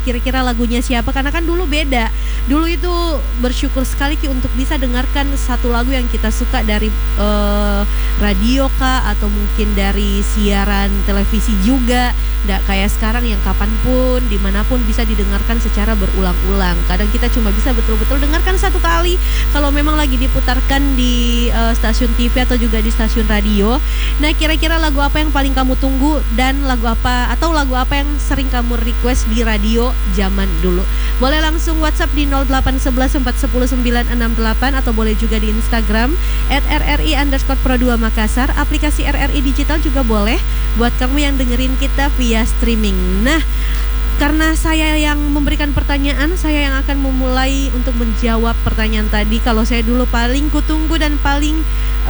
kira-kira lagunya siapa, karena kan dulu beda. Dulu itu bersyukur sekali Ki untuk bisa dengarkan satu lagu yang kita suka dari radio kah, atau mungkin dari siaran televisi juga. Nggak kayak sekarang yang kapanpun, dimanapun bisa didengarkan secara berulang-ulang. Kadang kita cuma bisa betul-betul dengarkan satu kali kalau memang lagi diputarkan di stasiun TV atau juga di stasiun radio. Nah, kira-kira lagu apa yang paling kamu tunggu, dan lagu apa atau lagu apa yang sering kamu request di radio zaman dulu? Boleh langsung WhatsApp di 0811 410 968, atau boleh juga di Instagram @rri_pro2 Makassar. Aplikasi RRI Digital juga boleh buat kamu yang dengerin kita via streaming. Nah, karena saya yang memberikan pertanyaan, saya yang akan memulai untuk menjawab pertanyaan tadi. Kalau saya dulu paling kutunggu dan paling